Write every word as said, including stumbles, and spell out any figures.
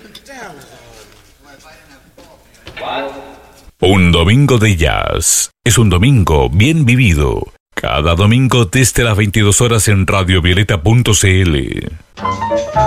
Un domingo de jazz es un domingo bien vivido. Cada domingo desde las veintidós horas en radio violeta punto c l.